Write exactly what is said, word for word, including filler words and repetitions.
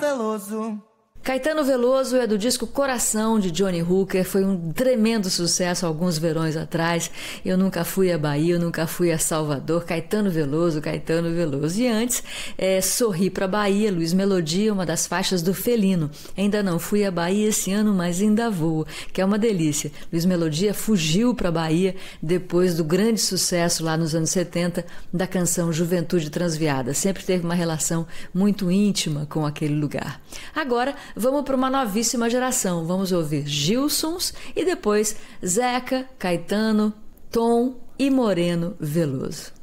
Veloso. Caetano Veloso é do disco Coração, de Johnny Hooker. Foi um tremendo sucesso alguns verões atrás. Eu nunca fui à Bahia, eu nunca fui a Salvador. Caetano Veloso, Caetano Veloso. E antes, é, Sorri pra Bahia, Luiz Melodia, uma das faixas do Felino. Ainda não fui à Bahia esse ano, mas ainda vou, que é uma delícia. Luiz Melodia fugiu pra Bahia depois do grande sucesso lá nos anos setenta da canção Juventude Transviada. Sempre teve uma relação muito íntima com aquele lugar. Agora, vamos para uma novíssima geração. Vamos ouvir Gilsons e depois Zeca, Caetano, Tom e Moreno Veloso.